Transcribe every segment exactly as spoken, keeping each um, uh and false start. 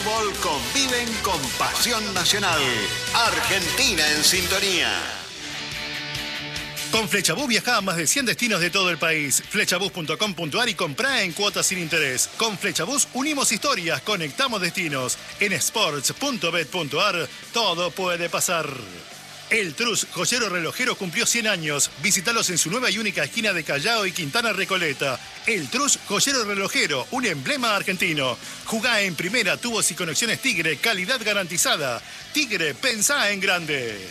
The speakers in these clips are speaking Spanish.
fútbol conviven con pasión nacional. Argentina en sintonía. Con Flechabús viajá a más de cien destinos de todo el país. flechabús punto com punto ar y comprá en cuotas sin interés. Con Flechabús unimos historias, conectamos destinos. En sports punto bet punto ar todo puede pasar. El Trus, joyero relojero, cumplió cien años. Visítalos en su nueva y única esquina de Callao y Quintana Recoleta. El Trus, joyero relojero, un emblema argentino. Jugá en primera, tubos y conexiones Tigre, calidad garantizada. Tigre, pensá en grande.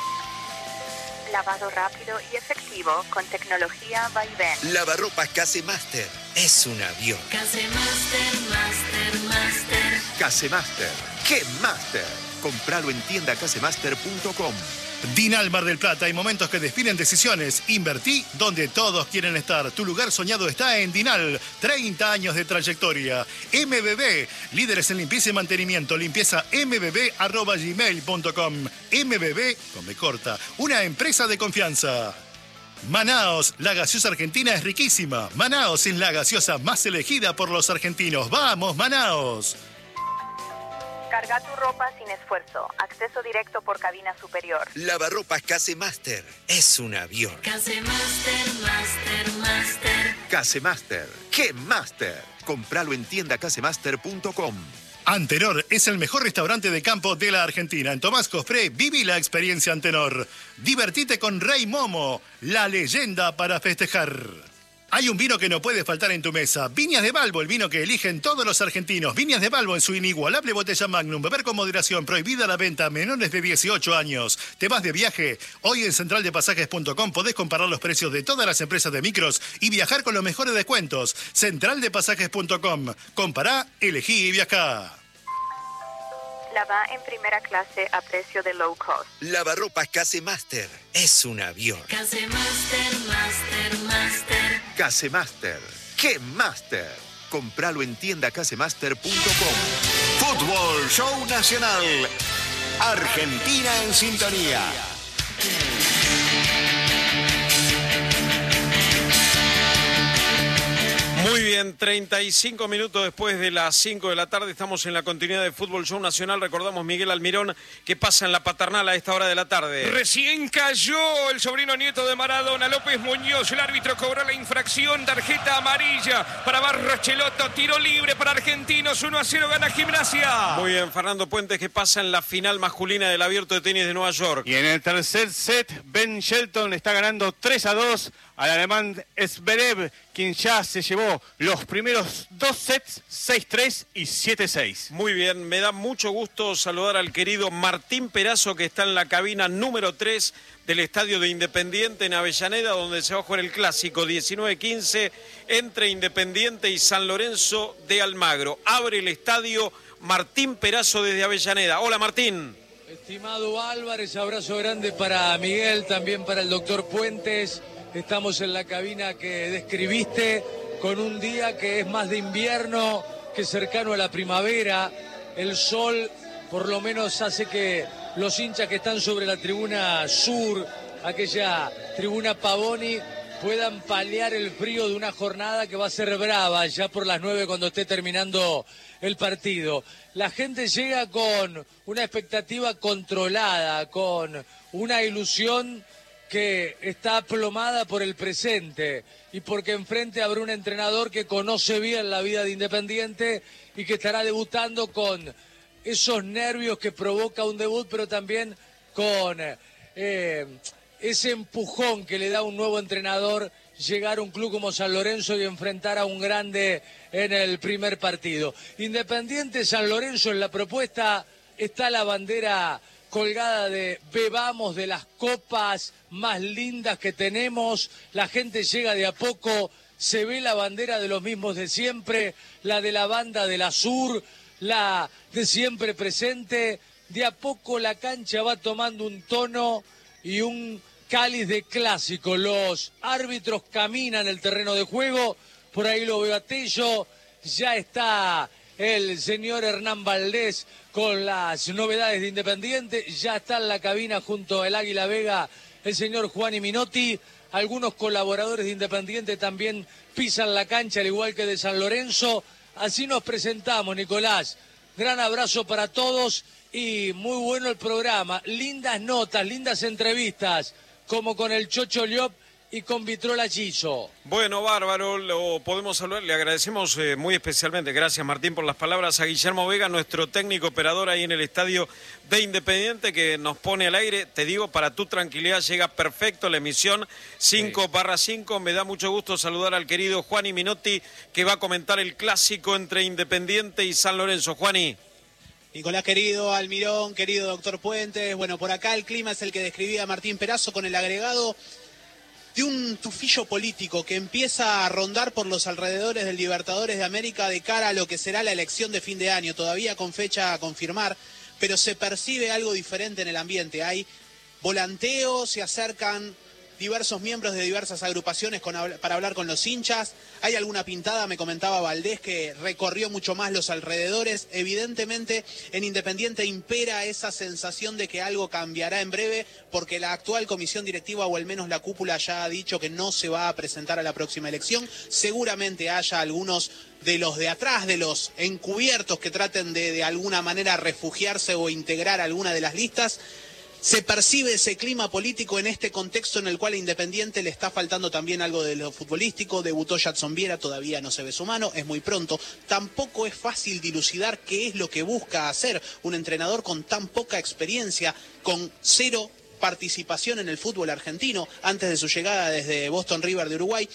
Lavado rápido y efectivo con tecnología Vaivén. Lavarropas Casemaster. Es un avión. Casemaster, Master, Master. Casemaster. ¡Qué Master! Compralo en tienda casemaster punto com. Dinal Mar del Plata, hay momentos que definen decisiones. Invertí donde todos quieren estar. Tu lugar soñado está en Dinal. treinta años de trayectoria. M B B, líderes en limpieza y mantenimiento. Limpieza m b b arroba gmail punto com. M B B, con B corta, una empresa de confianza. Manaos, la gaseosa argentina es riquísima. Manaos es la gaseosa más elegida por los argentinos. ¡Vamos, Manaos! Carga tu ropa sin esfuerzo. Acceso directo por cabina superior. Lavarropas Casemaster. Es un avión. Casemaster, Master, Master. Casemaster. ¡Qué Master! Compralo en tienda casemaster punto com. Antenor es el mejor restaurante de campo de la Argentina. En Tomás Cospré, viví la experiencia Antenor. Divertite con Rey Momo, la leyenda para festejar. Hay un vino que no puede faltar en tu mesa. Viñas de Balbo, el vino que eligen todos los argentinos. Viñas de Balbo en su inigualable botella Magnum. Beber con moderación. Prohibida la venta a menores de dieciocho años. ¿Te vas de viaje? Hoy en central de pasajes punto com podés comparar los precios de todas las empresas de micros y viajar con los mejores descuentos. central de pasajes punto com. Compará, elegí y viajá. Lava en primera clase a precio de low cost. Lavarropas Casemaster. Es un avión. Casemaster, Master, Master. Casemaster. ¡Qué Master! Compralo en tienda casemaster punto com. Fútbol Show Nacional. Argentina en sintonía. Muy bien, treinta y cinco minutos después de las cinco de la tarde estamos en la continuidad de Fútbol Show Nacional. Recordamos, Miguel Almirón, que pasa en la Paternal a esta hora de la tarde. Recién cayó el sobrino nieto de Maradona, López Muñoz. El árbitro cobró la infracción, tarjeta amarilla para Barros Chelotto. Tiro libre para Argentinos, uno a cero gana Gimnasia. Muy bien, Fernando Puentes, que pasa en la final masculina del Abierto de Tenis de Nueva York. Y en el tercer set, Ben Shelton le está ganando tres a dos al alemán Zverev, quien ya se llevó los primeros dos sets, seis tres y siete seis. Muy bien, me da mucho gusto saludar al querido Martín Perazo, que está en la cabina número tres del Estadio de Independiente en Avellaneda, donde se va a jugar el clásico diecinueve quince entre Independiente y San Lorenzo de Almagro. Abre el estadio Martín Perazo desde Avellaneda. Hola, Martín. Estimado Álvarez, abrazo grande para Miguel, también para el doctor Puentes. Estamos en la cabina que describiste, con un día que es más de invierno que cercano a la primavera. El sol por lo menos hace que los hinchas que están sobre la tribuna sur, aquella tribuna Pavoni, puedan paliar el frío de una jornada que va a ser brava ya por las nueve cuando esté terminando el partido. La gente llega con una expectativa controlada, con una ilusión que está aplomada por el presente y porque enfrente habrá un entrenador que conoce bien la vida de Independiente y que estará debutando con esos nervios que provoca un debut, pero también con eh, ese empujón que le da un nuevo entrenador llegar a un club como San Lorenzo y enfrentar a un grande en el primer partido. Independiente San Lorenzo, en la propuesta está la bandera colgada de bebamos de las copas más lindas que tenemos. La gente llega de a poco, se ve la bandera de los mismos de siempre, la de la banda de la Sur, la de siempre presente. De a poco la cancha va tomando un tono y un cáliz de clásico. Los árbitros caminan el terreno de juego, por ahí lo veo a Tello, ya está el señor Hernán Valdés con las novedades de Independiente, ya está en la cabina junto al Águila Vega el señor Juan Minotti. Algunos colaboradores de Independiente también pisan la cancha, al igual que de San Lorenzo. Así nos presentamos, Nicolás, Gran abrazo para todos y muy bueno el programa. Lindas notas, lindas entrevistas, como con el Chocho Llop y con Vitrola Chizo. Bueno, bárbaro, lo podemos hablar. Le agradecemos eh, muy especialmente, gracias Martín por las palabras, a Guillermo Vega, nuestro técnico operador ahí en el estadio de Independiente, que nos pone al aire. Te digo, para tu tranquilidad, llega perfecto la emisión cinco barra cinco. Me da mucho gusto saludar al querido Juani Minotti, que va a comentar el clásico entre Independiente y San Lorenzo. Juani. Nicolás querido, Almirón, querido doctor Puentes. Bueno, por acá el clima es el que describía Martín Perazo, con el agregado de un tufillo político que empieza a rondar por los alrededores del Libertadores de América de cara a lo que será la elección de fin de año, todavía con fecha a confirmar, pero se percibe algo diferente en el ambiente. Hay volanteo, se acercan diversos miembros de diversas agrupaciones con, para hablar con los hinchas. Hay alguna pintada, me comentaba Valdés, que recorrió mucho más los alrededores. Evidentemente en Independiente impera esa sensación de que algo cambiará en breve, porque la actual comisión directiva, o al menos la cúpula, ya ha dicho que no se va a presentar a la próxima elección. Seguramente haya algunos de los de atrás, de los encubiertos, que traten de de alguna manera refugiarse o integrar alguna de las listas. Se percibe ese clima político en este contexto en el cual a Independiente le está faltando también algo de lo futbolístico. Debutó Jadson Viera, todavía no se ve su mano, es muy pronto. Tampoco es fácil dilucidar qué es lo que busca hacer un entrenador con tan poca experiencia, con cero participación en el fútbol argentino antes de su llegada desde Boston River de Uruguay,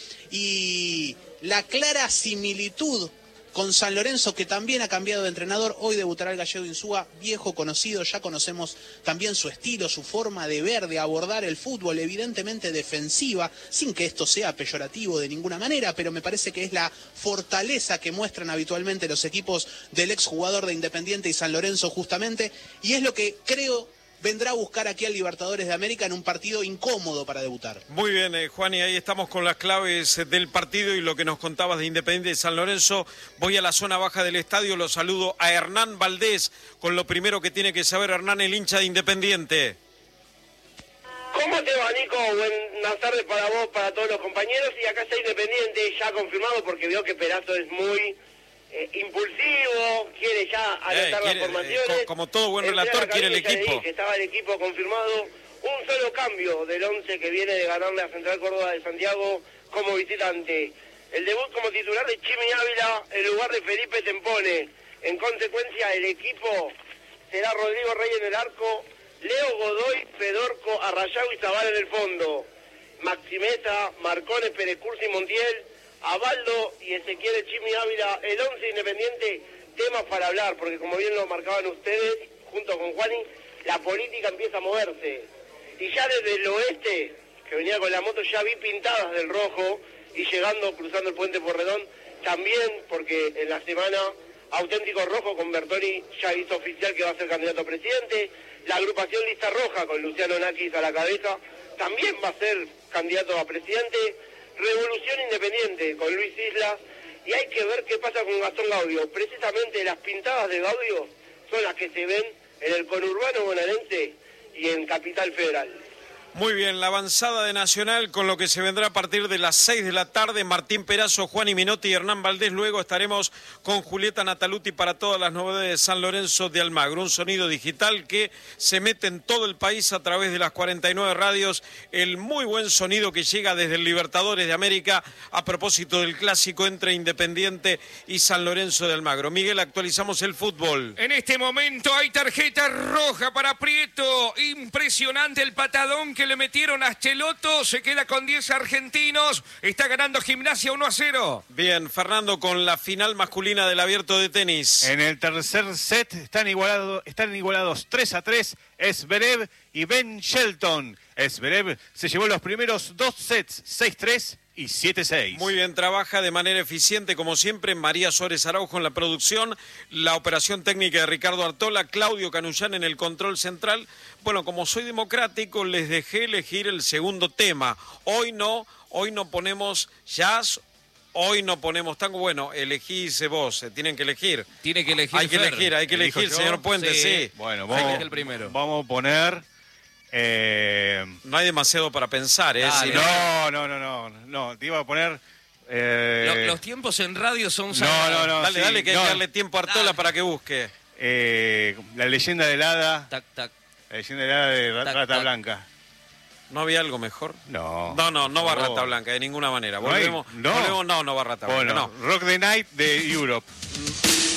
y la clara similitud con San Lorenzo, que también ha cambiado de entrenador. Hoy debutará el gallego Insúa, viejo conocido, ya conocemos también su estilo, su forma de ver, de abordar el fútbol, evidentemente defensiva, sin que esto sea peyorativo de ninguna manera, pero me parece que es la fortaleza que muestran habitualmente los equipos del exjugador de Independiente y San Lorenzo justamente, y es lo que creo vendrá a buscar aquí al Libertadores de América en un partido incómodo para debutar. Muy bien, eh, Juan, y ahí estamos con las claves del partido y lo que nos contabas de Independiente de San Lorenzo. Voy a la zona baja del estadio, lo saludo a Hernán Valdés, con lo primero que tiene que saber Hernán, el hincha de Independiente. ¿Cómo te va, Nico? Buenas tardes para vos, para todos los compañeros, y acá está Independiente, ya confirmado, porque veo que Perazo es muy Eh, impulsivo, quiere ya anotar eh, las formaciones. Eh, como todo buen relator, quiere el equipo. Que estaba el equipo confirmado. Un solo cambio del once que viene de ganarle a Central Córdoba de Santiago como visitante. El debut como titular de Chimi Ávila en lugar de Felipe Tempone. En consecuencia, el equipo será Rodrigo Rey en el arco, Leo Godoy, Fedorco, Arrayau y Zabal en el fondo. Maximeza, Marcones, Perecursi y Montiel, Abaldo y Ezequiel Chimi Ávila, el once Independiente. Temas para hablar, porque como bien lo marcaban ustedes, junto con Juani, la política empieza a moverse. Y ya desde el oeste, que venía con la moto, ya vi pintadas del rojo, y llegando, cruzando el puente Porredón, también, porque en la semana Auténtico Rojo con Bertoni ya hizo oficial que va a ser candidato a presidente. La agrupación Lista Roja, con Luciano Nakis a la cabeza, también va a ser candidato a presidente. Revolución Independiente con Luis Islas, y hay que ver qué pasa con Gastón Gaudio. Precisamente las pintadas de Gaudio son las que se ven en el conurbano bonaerense y en Capital Federal. Muy bien, la avanzada de Nacional con lo que se vendrá a partir de las seis de la tarde. Martín Perazo, Juani Minotti y Hernán Valdés. Luego estaremos con Julieta Nataluti para todas las novedades de San Lorenzo de Almagro. Un sonido digital que se mete en todo el país a través de las cuarenta y nueve radios. El muy buen sonido que llega desde el Libertadores de América a propósito del clásico entre Independiente y San Lorenzo de Almagro. Miguel, actualizamos el fútbol. En este momento hay tarjeta roja para Prieto. Impresionante el patadón que le metieron a Cheloto, se queda con diez argentinos, está ganando Gimnasia uno a cero. Bien, Fernando, con la final masculina del Abierto de Tenis. En el tercer set están, igualado, están igualados tres a tres, Zverev y Ben Shelton. Zverev se llevó los primeros dos sets, seis tres y siete seis. Muy bien, trabaja de manera eficiente, como siempre, María Suárez Araujo en la producción, la operación técnica de Ricardo Artola, Claudio Canullán en el control central. Bueno, como soy democrático, les dejé elegir el segundo tema. Hoy no, hoy no ponemos jazz, hoy no ponemos tango. Bueno, elegís vos, tienen que elegir. Tiene que elegir Hay que Fer. elegir, hay que ¿Elijo elegir, yo? señor Puente, sí. Sí. Bueno, Hay que vamos, elegir el primero. vamos a poner... Eh... No hay demasiado para pensar, ¿eh? Dale. Si No, no, no, no, no, te iba a poner... Eh... Lo- los tiempos en radio son No, sagrados. no, no. Dale, sí, dale, que hay no. que darle tiempo a Artola Dale. para que busque. eh, la leyenda del hada. Tac, tac. La leyenda del hada de Ra- Tac, Rata tac. Blanca. ¿No había algo mejor? No. No, no, no va por Rata favor. Blanca, de ninguna manera. ¿No hay? Volvemos, No. volvemos, no, no va Rata Blanca, Bueno, no. Rock the Night de Europe.